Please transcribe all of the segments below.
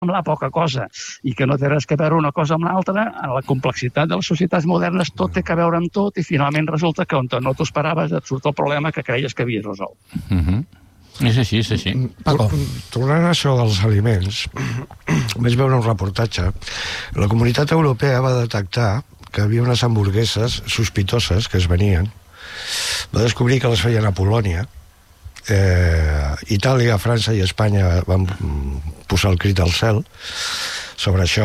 semblar poca cosa i que no té res que veure una cosa amb l'altra, en la complexitat de les societats modernes tot té que veure amb tot i finalment resulta que on no t'ho esperaves et surt el problema que creies que havies resolt. És així, és així. Paco. Tornant a això dels aliments, vaig veure un reportatge. La Comunitat Europea va detectar que hi havia unes hamburgueses sospitoses que es venien. Va descobrir que les feien a Polònia. Itàlia, França i Espanya van posar el crit al cel sobre això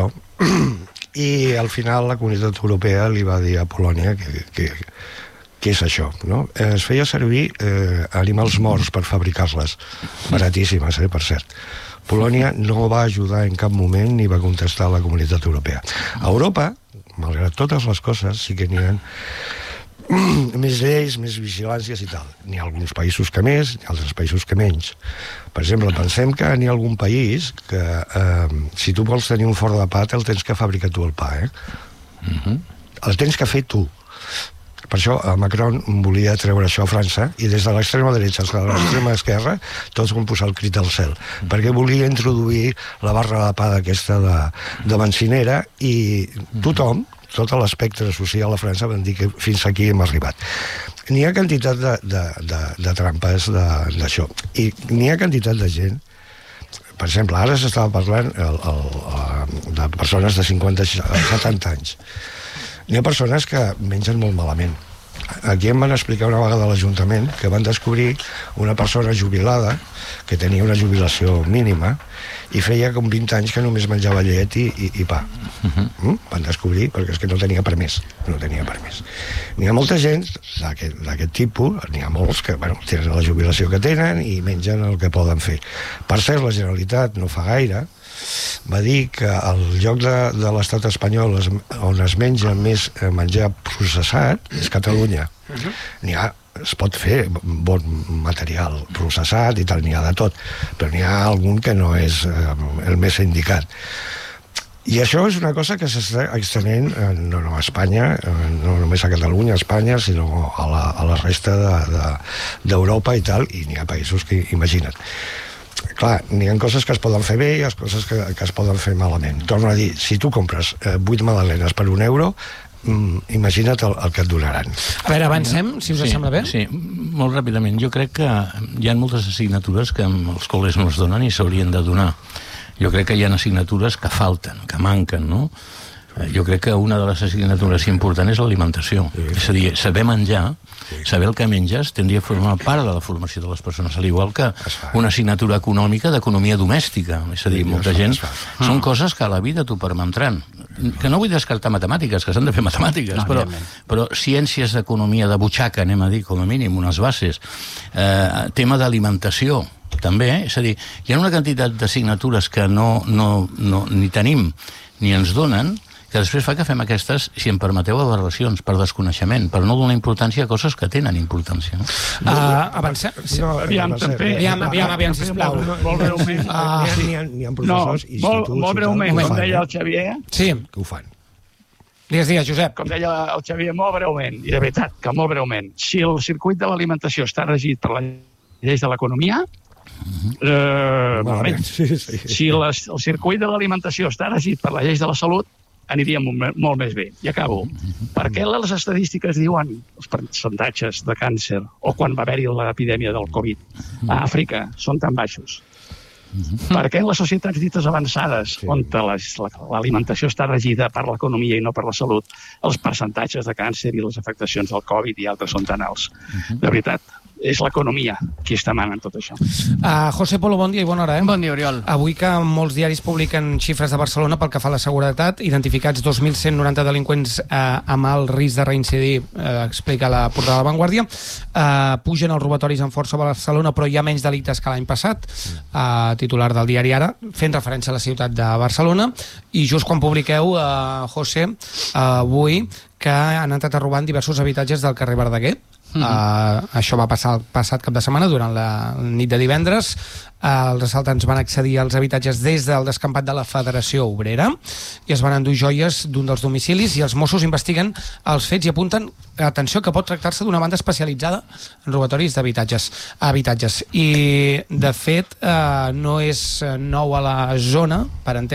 i al final la Comunitat Europea li va dir a Polònia que què és això, no? Es feia servir animals morts per fabricar-les, baratíssimes, per cert. Polònia no va ajudar en cap moment ni va contestar a la Comunitat Europea. A Europa, malgrat totes les coses, sí que n'hi ha més lleis, més vigilàncies i tal. N'hi ha alguns països que més, n'hi ha altres països que menys. Per exemple, pensem que n'hi ha algun país que si tu vols tenir un forn de pa, te'l tens que fabricar tu el pa, el tens que fer tu. Per això Macron volia treure això a França i des de l'extrema dreta a l'extrema esquerra tots van posar el crit al cel perquè volia introduir la barra de pa d'aquesta de bencinera i tothom, tot l'espectre social a França van dir que fins aquí hem arribat. N'hi ha quantitat de trampes d'això i n'hi ha quantitat de gent. Per exemple, ara s'estava parlant de persones de 50 a 70 anys. N'hi ha persones que mengen molt malament. Aquí em van explicar una vegada a l'Ajuntament que van descobrir una persona jubilada que tenia una jubilació mínima i feia com 20 anys que només menjava llet i pa. Van descobrir perquè és que no tenia permís. N'hi ha molta gent d'aquest tipus, n'hi ha molts que tenen la jubilació que tenen i mengen el que poden fer. Per cert, la Generalitat no fa gaire va dir que el lloc de l'estat espanyol on es menja més menjar processat és Catalunya. Es pot fer bon material processat i tal, n'hi ha de tot, però n'hi ha algun que no és el més indicat. I això és una cosa que s'està extenent no a Espanya, no només a Catalunya, a Espanya, sinó a la resta d'Europa i tal, i n'hi ha països que, imagina't. Clar, n'hi ha coses que es poden fer bé i hi ha coses que es poden fer malament. Torno a dir, si tu compres 8 magdalenes per €1, imagina't el que et donaran. A veure, avancem, si us sembla bé. Sí, molt ràpidament. Jo crec que hi ha moltes assignatures que els col·legis no es donen i s'haurien de donar. Jo crec que hi ha assignatures que falten, que manquen, no? Jo crec que una de les assignatures importants és l'alimentació. És a dir, saber menjar, saber el que menges, tindria a formar part de la formació de les persones, al igual que una assignatura econòmica d'economia domèstica. És a dir, molta gent... Són coses que a la vida t'ho permetran. Que no vull descartar matemàtiques, que s'han de fer matemàtiques, però ciències d'economia de butxaca, anem a dir, com a mínim, unes bases. Tema d'alimentació, també, és a dir, hi ha una quantitat d'assignatures que ni tenim ni ens donen, que després fa que fem aquestes, si em permeteu, aberracions per desconeixement, per no donar importància a coses que tenen importància. Avancem? Aviam, sisplau. Molt breument. N'hi ha professors, instituts... Molt breument, com deia el Xavier... Sí. Que ho fan. Digues, Josep. Com deia el Xavier, molt breument, i de veritat, que molt breument, si el circuit de l'alimentació està regit per les lleis de l'economia, malament. Si el circuit de l'alimentació està regit per les lleis de la salut, aniríem molt més bé. I acabo. Per què les estadístiques diuen els percentatges de càncer o quan va haver-hi l'epidèmia del Covid a Àfrica són tan baixos? Per què en les societats dites avançades, on l'alimentació està regida per l'economia i no per la salut, els percentatges de càncer i les afectacions del Covid i altres són tan alts? De veritat, és l'economia qui està manant tot això. José Polo, bon dia i bona hora. Bon dia, Oriol. Avui que molts diaris publiquen xifres de Barcelona pel que fa a la seguretat, identificats 2.190 delinqüents amb alt risc de reincidir, explica la portada de La Vanguardia, pugen els robatoris amb força a Barcelona, però hi ha menys delictes que l'any passat, titular del diari Ara, fent referència a la ciutat de Barcelona, i just quan publiqueu, José, avui, que han entrat a robar en diversos habitatges del carrer Verdaguer, Això va passar el passat cap de setmana, durant la nit de divendres. Els assaltants van accedir als habitatges des del descampat de la Federació Obrera i es van endur joies d'un dels domicilis, i els Mossos investiguen els fets i apunten, atenció, que pot tractar-se d'una banda especialitzada en robatoris d'habitatges. I, de fet, no és nou a la zona, per entendre